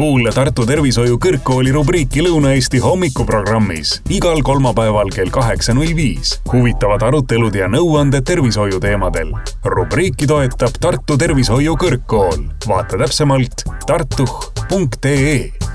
Kuule Tartu Tervishoiu Kõrgkooli rubriiki Lõuna-Eesti hommikuprogrammis igal kolmapäeval kell 8.05. Huvitavad arutelud ja nõuanded tervishoiu teemadel. Rubriiki toetab Tartu Tervishoiu Kõrgkool. Vaata täpsemalt tartuh.ee.